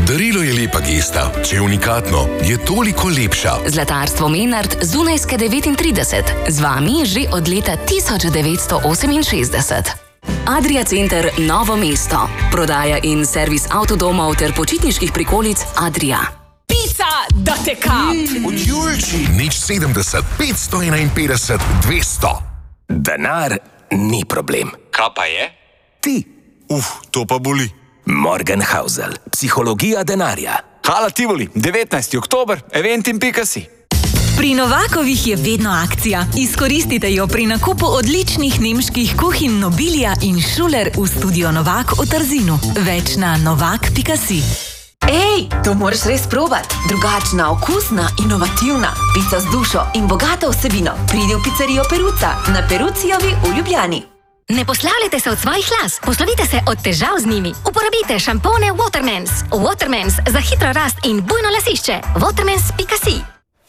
Darilo je lepa gesta, če je unikatno, je toliko lepša. Zlatarstvo Menard z Dunajske 39. Z vami že od leta 1968. Adria Center Novo mesto. Prodaja in servis avtodomov ter počitniških prikolic Adria. Pica, da te kap! Od Julči. Nič 70, 551, 200. Denar ni problem. Kaj pa je? Ti. To pa boli. Morgenhausel. Psihologija denarja. Hala Tivoli, 19. oktober, eventim.si. Pri Novakovih je vedno akcija. Izkoristite jo pri nakupu odličnih nemških kuhinj Nobilia in Schuler v studio Novak v Trzinu. Več na novak.si. Ej, to moraš res probati. Drugačna, okusna, inovativna. Pica z dušo in bogato vsebino. Pridi v pizzerijo Peruca na Perucijovi v Ljubljani. Ne poslavljajte se od svojih las, poslovite se od težav z njimi. Uporabite šampone Watermans. Watermans za hitro rast in bujno lasišče. Watermans.si.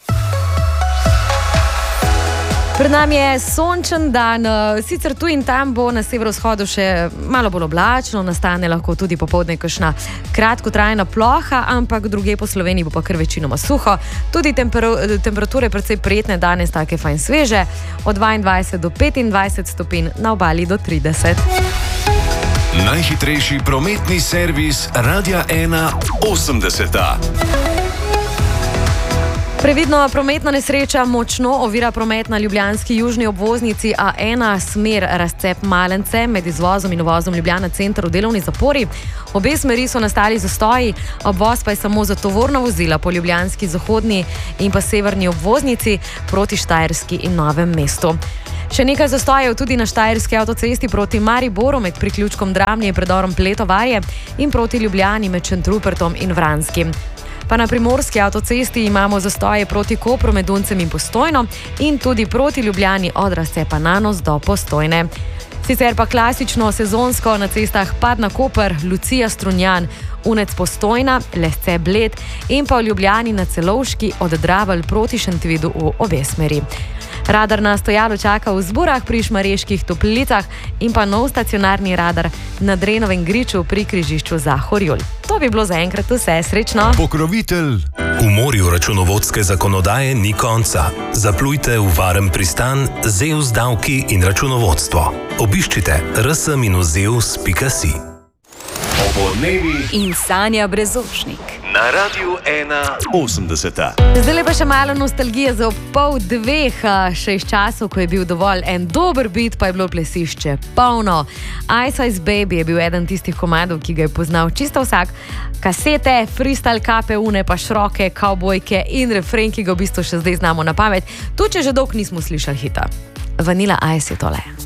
Pred nami je sončen dan, sicer tu in tam bo na severovzhodu še malo bolj oblačno, nastane lahko tudi popoldne kakšna kratkotrajna ploha, ampak drugje po Sloveniji bo pa kar večinoma suho. Tudi temperature precej prijetne danes, take fajn sveže, od 22 do 25 stopinj, na obali do 30. Najhitrejši prometni servis Radia 1 80. Previdno prometna nesreča močno ovira promet na ljubljanski južni obvoznici A1, smer razcep Malence med izvozom in uvozom Ljubljana center v delovni zapori. Obe smeri so nastali zastoji, obvoz pa je samo za tovorna vozila po ljubljanski zahodni in pa severni obvoznici proti Štajerski in Novem mestu. Še nekaj zastojev tudi na Štajerski avtocesti proti Mariboru med priključkom Dramlje in predorom Pletovarje in proti Ljubljani med Šentrupertom in Vranskim. Pa na primorski avtocesti imamo zastoje proti Kopru med Duncem in Postojno in tudi proti Ljubljani od razcepa Nanos do Postojne. Sicer pa klasično sezonsko na cestah Padna-Koper, Lucija-Strunjan, Unec-Postojna, Lesce-Bled in pa v Ljubljani na Celovški od Dravelj proti Šentvidu v obe smeri. Radar na stojalo čaka v Zburah pri Šmarjeških Toplicah in pa nov stacionarni radar na Drenovem griču pri križišču za Horjul. To bi bilo zaenkrat vse, srečno. Pokrovitelj. V morju računovodske zakonodaje ni konca. Zaplujte v varen pristan ZEUS davki in računovodstvo. Obiščite rs-zeus.si. Opoldnevi In Sanja Brezošnik. na Radiu 1 80. Zdaj pa še malo nostalgije za ob 1:30, še iz časov, ko je bil dovolj en dober beat, pa je bilo plesišče polno. Ice Ice Baby je bil eden tistih komadov, ki ga je poznal čisto vsak. Kasete, freestyle kape, une pa šroke, kavbojke in refren, ki ga v bistvu še zdaj znamo na pamet. Tu, če že dolgo nismo slišali hita. Vanilla Ice je tole.